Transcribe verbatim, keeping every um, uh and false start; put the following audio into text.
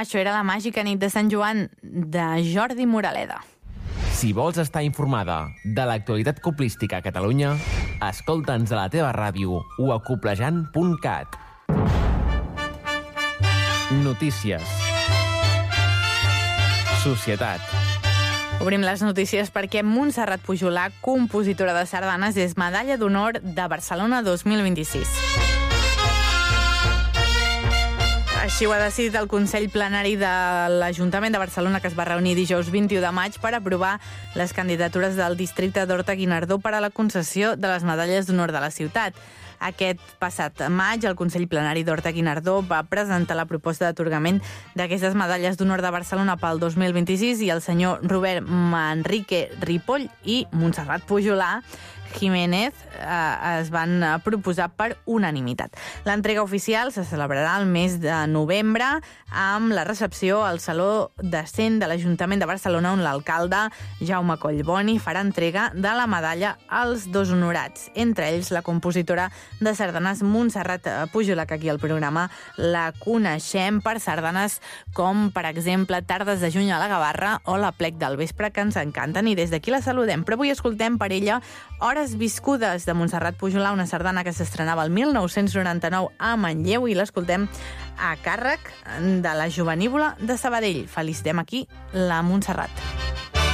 Això era La màgica nit de Sant Joan, de Jordi Moraleda. Si vols estar informada de l'actualitat coplística a Catalunya, escolta'ns a la teva ràdio o a coplejant punt cat. Notícies. Societat. Obrim les notícies perquè Montserrat Pujolà, compositora de sardanes, és medalla d'honor de Barcelona dos mil vint-i-sis. Així ho ha decidit el Consell Plenari de l'Ajuntament de Barcelona, que es va reunir dijous vint-i-u de maig per aprovar les candidatures del districte d'Horta-Guinardó per a la concessió de les medalles d'honor de la ciutat. Aquest passat maig, el Consell Plenari d'Horta-Guinardó va presentar la proposta d'atorgament d'aquestes medalles d'honor de Barcelona pel dos mil vint-i-sis i el senyor Robert Manrique Ripoll i Montserrat Pujolà Jiménez eh, es van proposar per unanimitat. L'entrega oficial se celebrarà el mes de novembre amb la recepció al Saló de Cent de l'Ajuntament de Barcelona, on l'alcalde Jaume Collboni farà entrega de la medalla als dos honorats, entre ells la compositora de sardanes Montserrat Pujolà, que aquí al programa la coneixem per sardanes com, per exemple, Tardes de juny a la Gavarra o La plec del vespre, que ens encanten, i des d'aquí la saludem. Però avui escoltem per ella Hores viscudes de Montserrat Pujolà, una sardana que s'estrenava el mil nou-cents noranta-nou a Manlleu, i l'escoltem a càrrec de la Jovenívola de Sabadell. Felicitem aquí la Montserrat.